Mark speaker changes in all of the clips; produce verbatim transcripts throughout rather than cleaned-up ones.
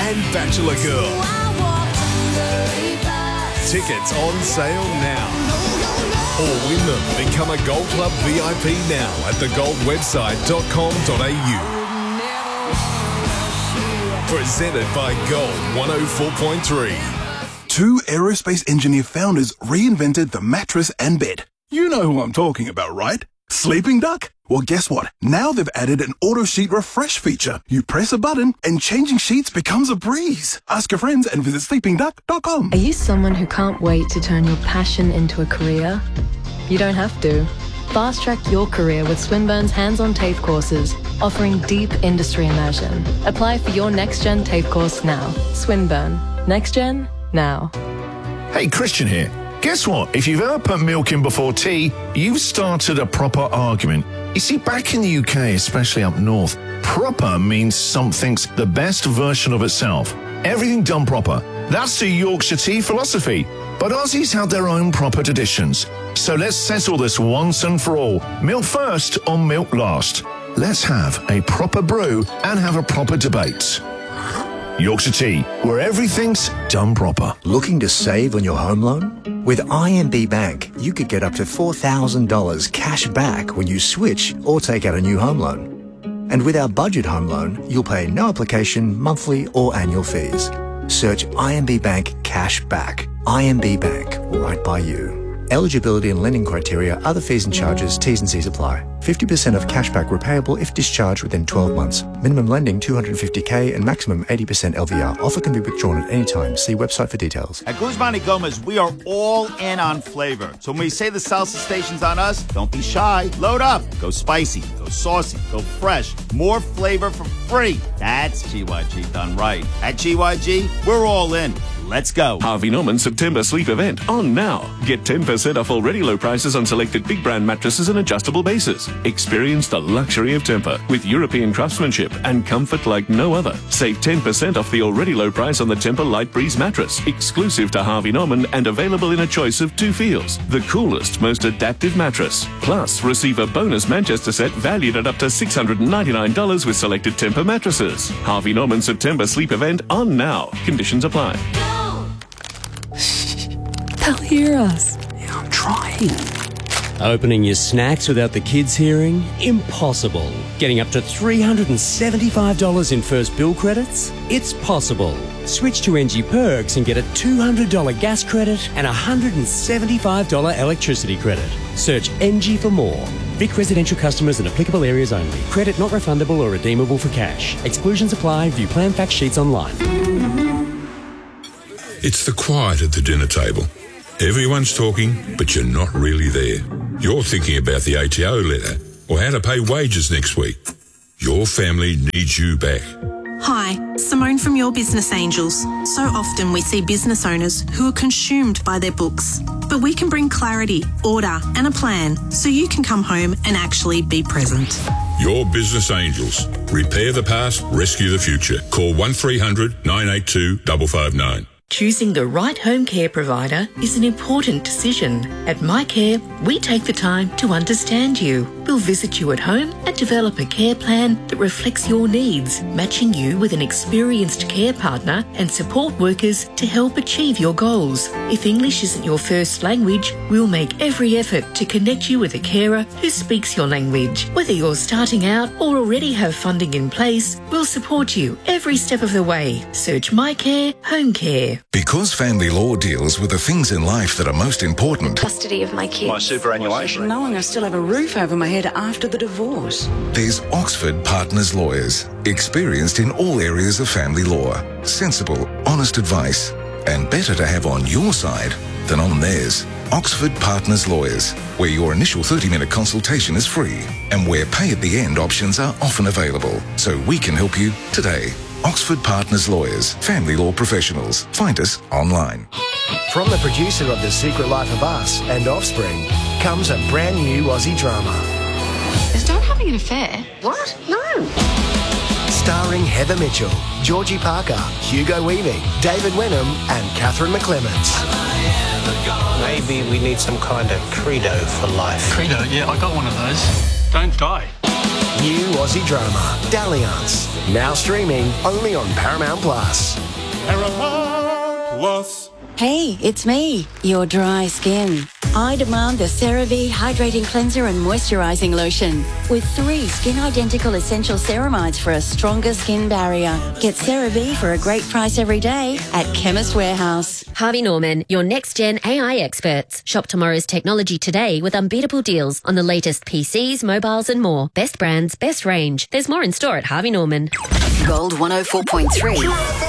Speaker 1: and Bachelor Girl. Tickets on sale now. Or win them. Become a Gold Club V I P now at the gold website dot com dot a u. Presented by Gold one oh four point three.
Speaker 2: Two aerospace engineer founders reinvented the mattress and bed. You know who I'm talking about, right? Sleeping Duck? Well, guess what? Now they've added an auto sheet refresh feature. You press a button and changing sheets becomes a breeze. Ask your friends and visit sleeping duck dot com.
Speaker 3: Are you someone who can't wait to turn your passion into a career? You don't have to. Fast track your career with Swinburne's hands-on TAFE courses, offering deep industry immersion. Apply for your next-gen TAFE course now. Swinburne. Next gen, now.
Speaker 4: Hey, Christian here. Guess what? If you've ever put milk in before tea, you've started a proper argument. You see, back in the U K, especially up north, proper means something's the best version of itself. Everything done proper. That's the Yorkshire tea philosophy. But Aussies have their own proper traditions. So let's settle this once and for all. Milk first or milk last? Let's have a proper brew and have a proper debate. Yorkshire Tea, where everything's done proper.
Speaker 5: Looking to save on your home loan? With I M B Bank, you could get up to four thousand dollars cash back when you switch or take out a new home loan. And with our budget home loan, you'll pay no application, monthly or annual fees. Search I M B Bank Cash Back. I M B Bank, right by you. Eligibility and lending criteria, other fees and charges, T's and C's apply. fifty percent of cashback repayable if discharged within twelve months. Minimum lending two hundred fifty thousand and maximum eighty percent L V R. Offer can be withdrawn at any time. See website for details.
Speaker 6: At Guzman y Gomez, we are all in on flavor. So when we say the salsa station's on us, don't be shy. Load up. Go spicy. Go saucy. Go fresh. More flavor for free. That's G Y G done right. At G Y G, we're all in. Let's go.
Speaker 7: Harvey Norman September Sleep event on now. Get ten percent off already low prices on selected big brand mattresses and adjustable bases. Experience the luxury of Tempur with European craftsmanship and comfort like no other. Save ten percent off the already low price on the Tempur Light Breeze mattress, exclusive to Harvey Norman and available in a choice of two feels. The coolest, most adaptive mattress. Plus, receive a bonus Manchester set valued at up to six hundred ninety-nine dollars with selected Tempur mattresses. Harvey Norman September Sleep event on now. Conditions apply.
Speaker 8: They'll hear us.
Speaker 9: Yeah, I'm trying. Opening your snacks without the kids hearing? Impossible. Getting up to three hundred seventy-five dollars in first bill credits? It's possible. Switch to N G Perks and get a two hundred dollars gas credit and a one hundred seventy-five dollars electricity credit. Search N G for more. Vic residential customers in applicable areas only. Credit not refundable or redeemable for cash. Exclusions apply. View plan fact sheets online.
Speaker 10: It's the quiet at the dinner table. Everyone's talking, but you're not really there. You're thinking about the A T O letter or how to pay wages next week. Your family needs you back.
Speaker 11: Hi, Simone from Your Business Angels. So often we see business owners who are consumed by their books. But we can bring clarity, order and a plan so you can come home and actually be present.
Speaker 10: Your Business Angels. Repair the past, rescue the future. Call one three hundred nine eight two five five nine.
Speaker 12: Choosing the right home care provider is an important decision. At MyCare, we take the time to understand you. We'll visit you at home and develop a care plan that reflects your needs, matching you with an experienced care partner and support workers to help achieve your goals. If English isn't your first language, we'll make every effort to connect you with a carer who speaks your language. Whether you're starting out or already have funding in place, we'll support you every step of the way. Search MyCare Home Care.
Speaker 13: Because family law deals with the things in life that are most important.
Speaker 14: Custody of my kids.
Speaker 15: My superannuation.
Speaker 16: Knowing I still have a roof over my head after the divorce.
Speaker 13: There's Oxford Partners Lawyers, experienced in all areas of family law. Sensible, honest advice, and better to have on your side than on theirs. Oxford Partners Lawyers, where your initial thirty minute consultation is free and where pay at the end options are often available. So we can help you today. Oxford Partners Lawyers, family law professionals. Find us online.
Speaker 17: From the producer of The Secret Life of Us and Offspring comes a brand new Aussie drama.
Speaker 18: Is Dad having an affair?
Speaker 17: What? No. Starring Heather Mitchell, Georgie Parker, Hugo Weaving, David Wenham and Catherine McClements.
Speaker 19: Maybe we need some kind of credo for life.
Speaker 20: Credo? Yeah, I got one of those. Don't die.
Speaker 17: New Aussie drama, Dalliance. Now streaming only on Paramount Plus.
Speaker 14: Paramount Plus.
Speaker 16: Hey, it's me, your dry skin. I demand the CeraVe Hydrating Cleanser and Moisturising Lotion with three skin-identical essential ceramides for a stronger skin barrier. Get CeraVe for a great price every day at Chemist Warehouse.
Speaker 15: Harvey Norman, your next-gen A I experts. Shop tomorrow's technology today with unbeatable deals on the latest P Cs, mobiles and more. Best brands, best range. There's more in store at Harvey Norman.
Speaker 16: Gold one oh four point three.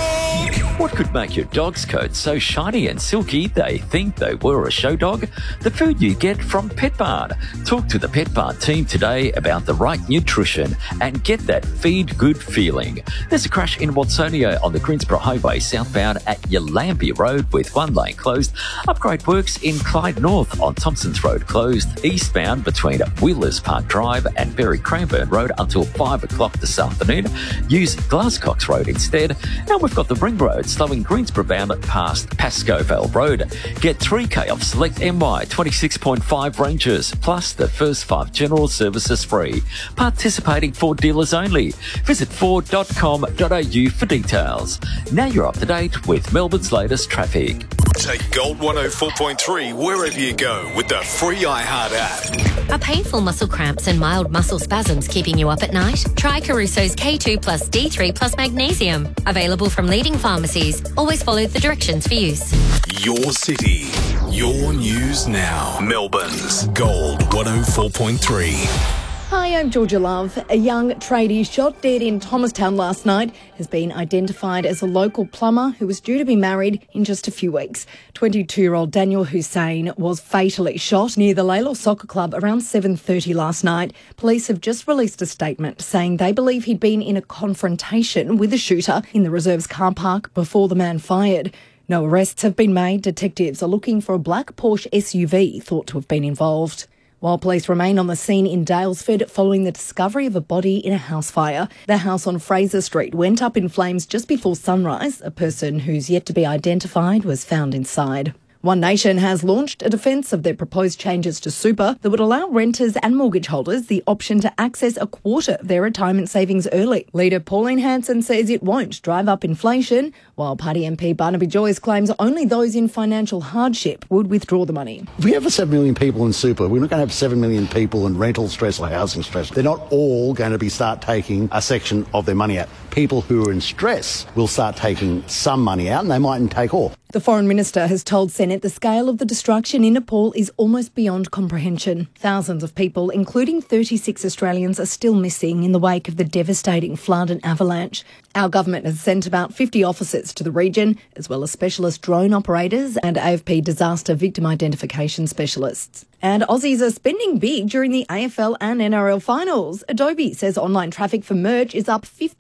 Speaker 20: What could make your dog's coat so shiny and silky they think they were a show dog? The food you get from Pet Bard. Talk to the Pet Bard team today about the right nutrition and get that feed good feeling. There's a crash in Watsonia on the Greensboro Highway southbound at Yallambia Road with one lane closed. Upgrade works in Clyde North on Thompson's Road closed eastbound between Wheelers Park Drive and Berry Cranbourne Road until five o'clock this afternoon. Use Glasscox Road instead. And we've got the Ring Road slowing Greensboro bound past Pascoe Road. Get three K off select M Y twenty-six point five ranges, plus the first five general services free. Participating Ford dealers only. Visit ford dot com dot a u for details. Now you're up to date with Melbourne's latest traffic.
Speaker 1: Take Gold one oh four point three wherever you go with the free iHeart app.
Speaker 15: Are painful muscle cramps and mild muscle spasms keeping you up at night? Try Caruso's K two plus D three plus magnesium. Available from leading pharmacies. Always follow the directions for use.
Speaker 1: Your city, your news now. Melbourne's Gold one oh four point three.
Speaker 21: Hi, I'm Georgia Love. A young tradie shot dead in Thomastown last night has been identified as a local plumber who was due to be married in just a few weeks. twenty-two-year-old Daniel Hussein was fatally shot near the Laylaw Soccer Club around seven thirty last night. Police have just released a statement saying they believe he'd been in a confrontation with a shooter in the reserve's car park before the man fired. No arrests have been made. Detectives are looking for a black Porsche S U V thought to have been involved. While police remain on the scene in Daylesford following the discovery of a body in a house fire. The house on Fraser Street went up in flames just before sunrise. A person who's yet to be identified was found inside. One Nation has launched a defence of their proposed changes to super that would allow renters and mortgage holders the option to access a quarter of their retirement savings early. Leader Pauline Hanson says it won't drive up inflation, while Party M P Barnaby Joyce claims only those in financial hardship would withdraw the money.
Speaker 22: If we have seven million people in super, we're not going to have seven million people in rental stress or housing stress. They're not all going to be start taking a section of their money out. People who are in stress will start taking some money out and they mightn't take all.
Speaker 21: The Foreign Minister has told Senate the scale of the destruction in Nepal is almost beyond comprehension. Thousands of people, including thirty-six Australians, are still missing in the wake of the devastating flood and avalanche. Our government has sent about fifty officers to the region, as well as specialist drone operators and A F P disaster victim identification specialists. And Aussies are spending big during the A F L and N R L finals. Adobe says online traffic for merch is up fifty